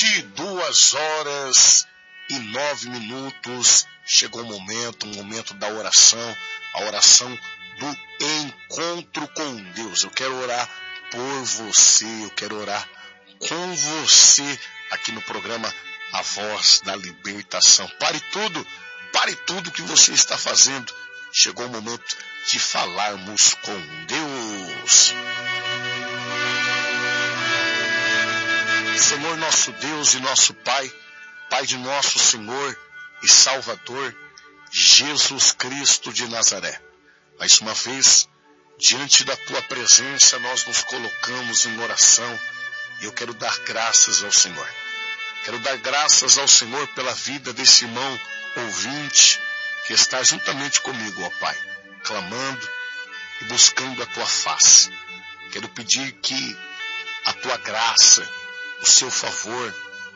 22h09. Chegou o momento da oração, a oração do encontro com Deus. Eu quero orar por você, eu quero orar com você aqui no programa A Voz da Libertação. Pare tudo que você está fazendo. Chegou o momento de falarmos com Deus. Senhor, nosso Deus e nosso Pai, Pai de nosso Senhor e Salvador, Jesus Cristo de Nazaré. Mais uma vez, diante da Tua presença, nós nos colocamos em oração e eu quero dar graças ao Senhor. Quero dar graças ao Senhor pela vida desse irmão ouvinte que está juntamente comigo, ó Pai, clamando e buscando a Tua face. Quero pedir que a Tua graça, o Seu favor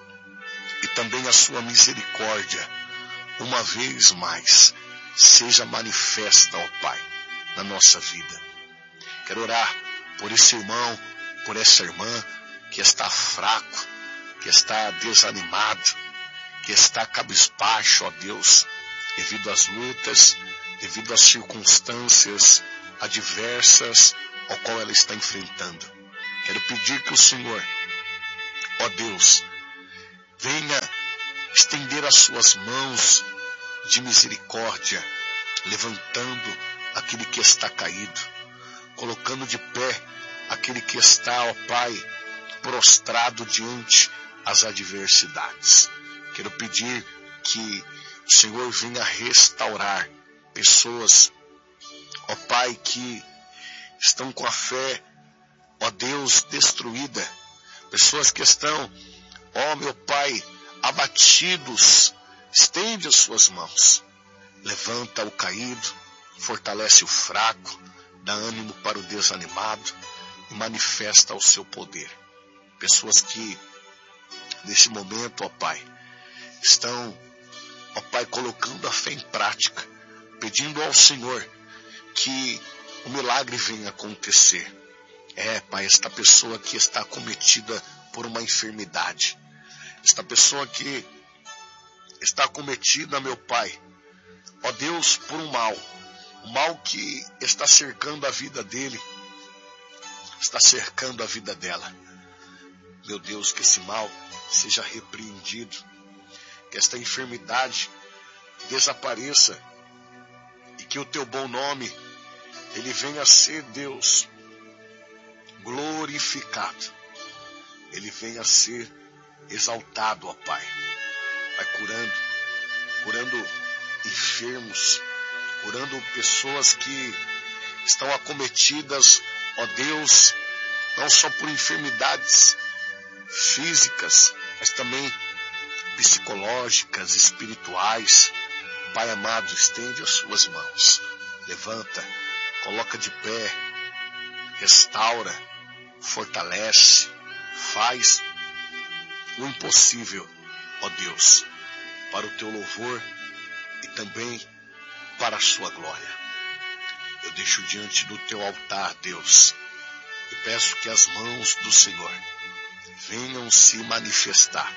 e também a Sua misericórdia, uma vez mais, seja manifesta, ó Pai, na nossa vida. Quero orar por esse irmão, por essa irmã que está fraco, que está desanimado, que está cabisbaixo, ó Deus, devido às lutas, devido às circunstâncias adversas ao qual ela está enfrentando. Quero pedir que o Senhor, ó Deus, venha estender as suas mãos de misericórdia, levantando aquele que está caído, colocando de pé aquele que está, ó Pai, prostrado diante as adversidades. Quero pedir que o Senhor venha restaurar pessoas, ó Pai, que estão com a fé, ó Deus, destruída, pessoas que estão, ó meu Pai, abatidos. Estende as suas mãos, levanta o caído, fortalece o fraco, dá ânimo para o desanimado e manifesta o seu poder. Pessoas que, nesse momento, ó Pai, estão, ó Pai, colocando a fé em prática, pedindo ao Senhor que o milagre venha acontecer. Pai, esta pessoa que está acometida por uma enfermidade, esta pessoa que está acometida, meu Pai, ó Deus, por um mal que está cercando a vida dele, está cercando a vida dela. Meu Deus, que esse mal seja repreendido, que esta enfermidade desapareça e que o Teu bom nome, ele venha a ser, Deus, glorificado, ele venha a ser exaltado, ó Pai. Vai curando enfermos, curando pessoas que estão acometidas, ó Deus, não só por enfermidades físicas, mas também psicológicas, espirituais. Pai amado, estende as suas mãos, levanta, coloca de pé, restaura, fortalece, faz o impossível, ó Deus, para o Teu louvor e também para a Sua glória. Eu deixo diante do Teu altar, Deus, e peço que as mãos do Senhor venham se manifestar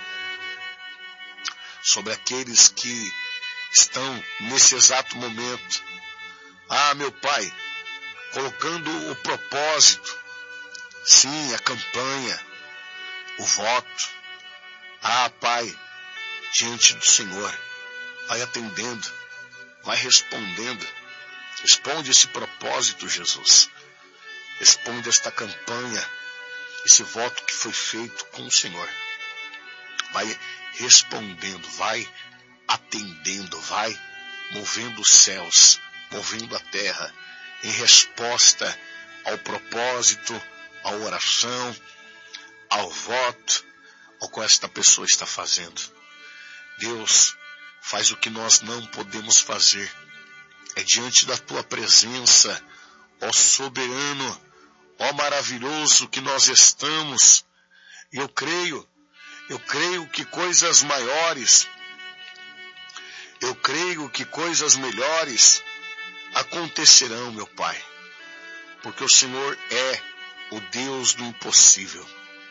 sobre aqueles que estão nesse exato momento, meu Pai, colocando o propósito, sim, a campanha, o voto, Pai, diante do Senhor, vai atendendo, vai respondendo. Responde esse propósito, Jesus. Responde esta campanha, esse voto que foi feito com o Senhor. Vai respondendo, vai atendendo, vai movendo os céus, movendo a terra, em resposta ao propósito, à oração, ao voto, ao qual esta pessoa está fazendo. Deus, faz o que nós não podemos fazer. É diante da Tua presença, ó soberano, ó maravilhoso que nós estamos. E eu creio que coisas maiores, eu creio que coisas melhores acontecerão, meu Pai. Porque o Senhor é o Deus do impossível.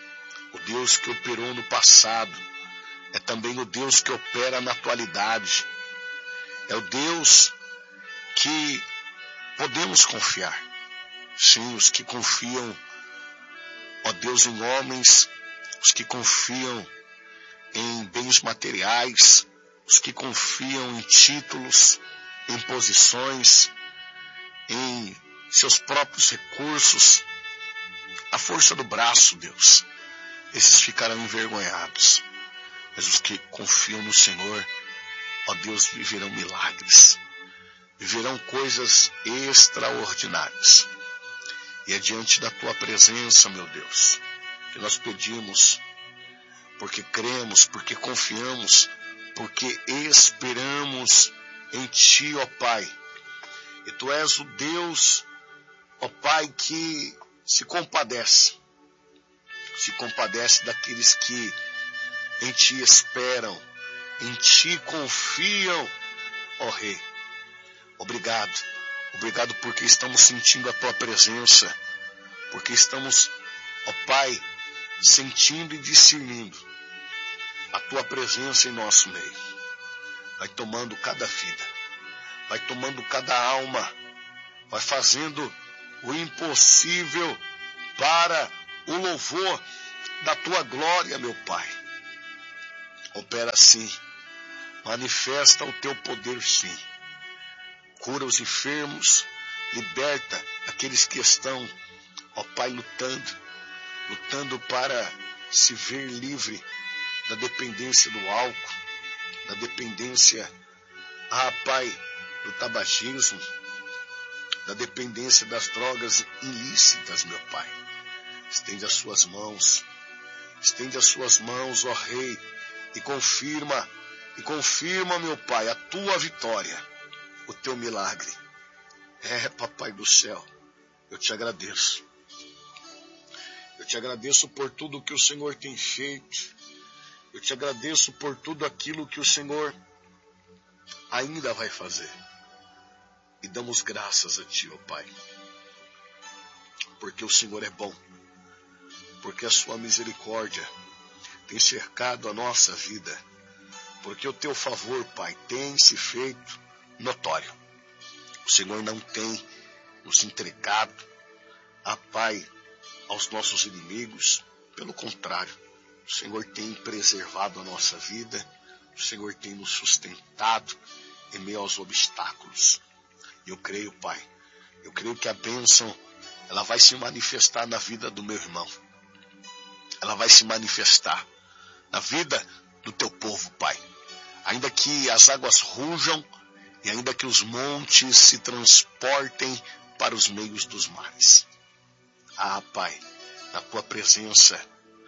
O Deus que operou no passado é também o Deus que opera na atualidade. É o Deus que podemos confiar. Sim, os que confiam, ó Deus, em homens, os que confiam em bens materiais, os que confiam em títulos, em posições, em seus próprios recursos, a força do braço, Deus, esses ficarão envergonhados. Mas os que confiam no Senhor, ó Deus, viverão milagres, viverão coisas extraordinárias. E é diante da tua presença, meu Deus, que nós pedimos, porque cremos, porque confiamos, porque esperamos em ti, ó Pai. E tu és o Deus, ó Pai, que se compadece daqueles que em ti esperam, em ti confiam, ó Rei. Obrigado porque estamos sentindo a tua presença, porque estamos, ó Pai, sentindo e discernindo a tua presença em nosso meio. Vai tomando cada vida, vai tomando cada alma, vai fazendo o impossível para o louvor da tua glória, meu Pai. Opera sim, manifesta o teu poder sim. Cura os enfermos, liberta aqueles que estão, ó Pai, lutando para se ver livre da dependência do álcool, da dependência, Pai, do tabagismo, da dependência das drogas ilícitas, meu Pai. Estende as suas mãos, ó Rei, e confirma, meu Pai, a tua vitória, o teu milagre. Papai do céu, eu te agradeço. Eu te agradeço por tudo que o Senhor tem feito. Eu te agradeço por tudo aquilo que o Senhor ainda vai fazer. E damos graças a ti, ó Pai. Porque o Senhor é bom. Porque a sua misericórdia tem cercado a nossa vida. Porque o teu favor, Pai, tem se feito notório. O Senhor não tem nos entregado, Pai, aos nossos inimigos. Pelo contrário, o Senhor tem preservado a nossa vida. O Senhor tem nos sustentado em meio aos obstáculos. E eu creio, Pai, que a bênção, ela vai se manifestar na vida do meu irmão. Ela vai se manifestar na vida do teu povo, Pai. Ainda que as águas rujam e ainda que os montes se transportem para os meios dos mares. Pai, na tua presença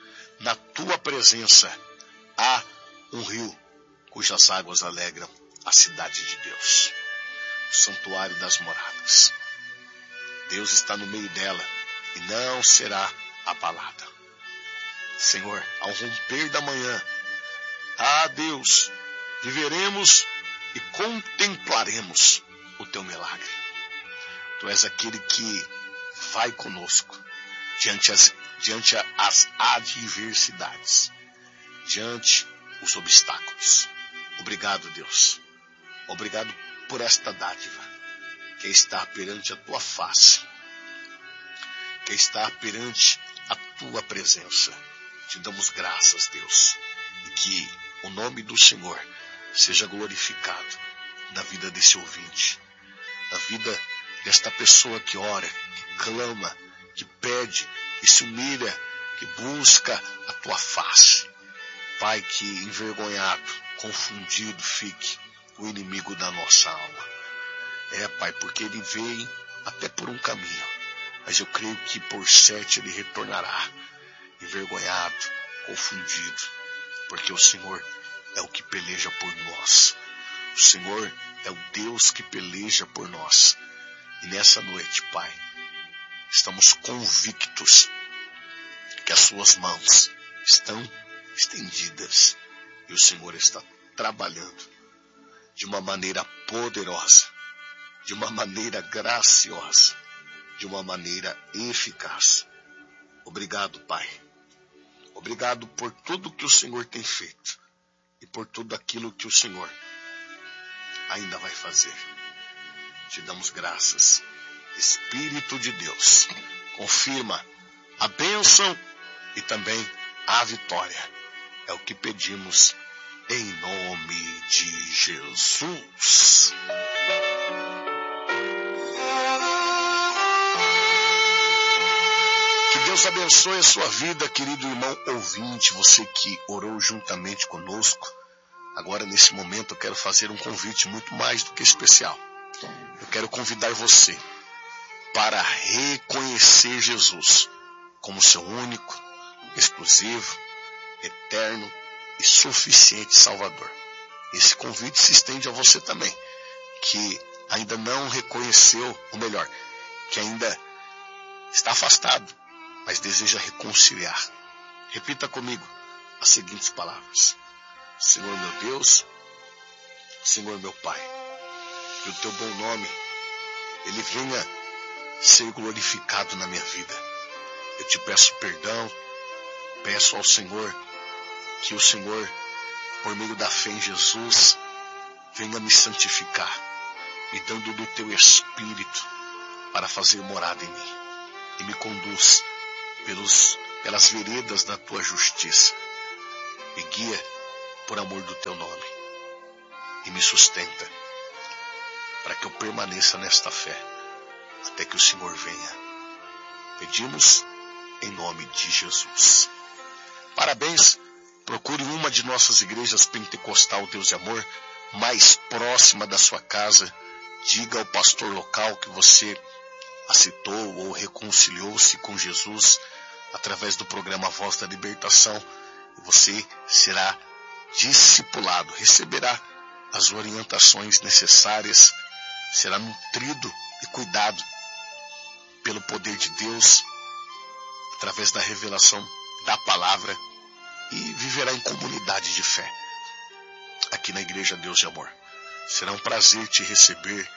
há um rio cujas águas alegram a cidade de Deus, o santuário das moradas. Deus está no meio dela e não será abalada. Senhor, ao romper da manhã, Deus, viveremos e contemplaremos o teu milagre. Tu és aquele que vai conosco diante as adversidades, diante os obstáculos. Obrigado, Deus. Obrigado por esta dádiva, que está perante a tua face, que está perante a tua presença. Te damos graças, Deus, e que o nome do Senhor seja glorificado na vida desse ouvinte, na vida desta pessoa que ora, que clama, que pede, que se humilha, que busca a tua face. Pai, que envergonhado, confundido fique o inimigo da nossa alma. Pai, porque ele vem até por um caminho, mas eu creio que por 7 ele retornará, envergonhado, confundido, porque o Senhor é o que peleja por nós. O Senhor é o Deus que peleja por nós. E nessa noite, Pai, estamos convictos que as suas mãos estão estendidas e o Senhor está trabalhando de uma maneira poderosa, de uma maneira graciosa, de uma maneira eficaz. Obrigado, Pai. Obrigado por tudo que o Senhor tem feito e por tudo aquilo que o Senhor ainda vai fazer. Te damos graças. Espírito de Deus, confirma a bênção e também a vitória. É o que pedimos em nome de Jesus. Que Deus abençoe a sua vida, querido irmão ouvinte, você que orou juntamente conosco. Agora, nesse momento, eu quero fazer um convite muito mais do que especial. Eu quero convidar você para reconhecer Jesus como seu único, exclusivo, eterno e suficiente Salvador. Esse convite se estende a você também, que ainda não reconheceu, ou melhor, que ainda está afastado, mas deseja reconciliar. Repita comigo as seguintes palavras: Senhor meu Deus, Senhor meu Pai, que o teu bom nome, ele venha ser glorificado na minha vida. Eu te peço perdão, peço ao Senhor que o Senhor, por meio da fé em Jesus, venha me santificar, me dando do teu Espírito para fazer morada em mim, e me conduz pelas veredas da tua justiça, me guia por amor do teu nome, e me sustenta, para que eu permaneça nesta fé, até que o Senhor venha. Pedimos em nome de Jesus. Parabéns. Procure uma de nossas igrejas pentecostal Deus e Amor mais próxima da sua casa. Diga ao pastor local que você aceitou ou reconciliou-se com Jesus através do programa Voz da Libertação. E você será discipulado, receberá as orientações necessárias, será nutrido e cuidado pelo poder de Deus através da revelação da palavra, e viverá em comunidade de fé aqui na Igreja Deus e Amor. Será um prazer te receber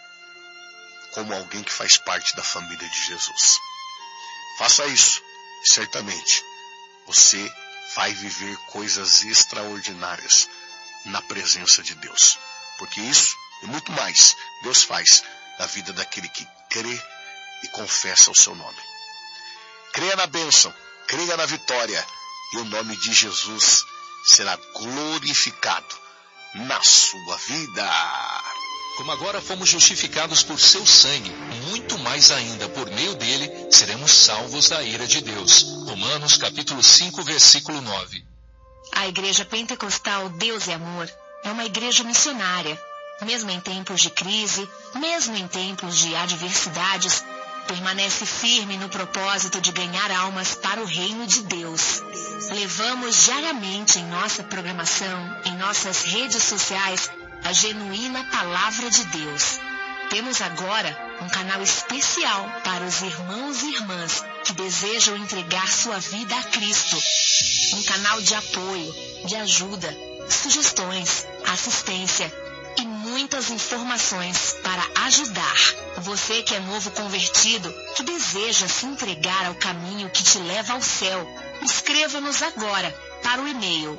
como alguém que faz parte da família de Jesus. Faça isso e certamente você vai viver coisas extraordinárias na presença de Deus, porque isso e muito mais Deus faz na vida daquele que crê e confessa o seu nome. Creia na bênção, creia na vitória, e o nome de Jesus será glorificado na sua vida. Como agora fomos justificados por seu sangue, muito mais ainda por meio dele seremos salvos da ira de Deus. Romanos capítulo 5, versículo 9. A Igreja Pentecostal Deus e Amor é uma igreja missionária. Mesmo em tempos de crise, mesmo em tempos de adversidades, permanece firme no propósito de ganhar almas para o reino de Deus. Levamos diariamente em nossa programação, em nossas redes sociais, a genuína palavra de Deus. Temos agora um canal especial para os irmãos e irmãs que desejam entregar sua vida a Cristo. Um canal de apoio, de ajuda, sugestões, assistência e muitas informações para ajudar. Você que é novo convertido, que deseja se entregar ao caminho que te leva ao céu, escreva-nos agora para o e-mail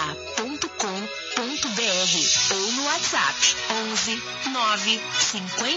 queroaceitarjesus@ipda.com.br ou no WhatsApp 11 9 50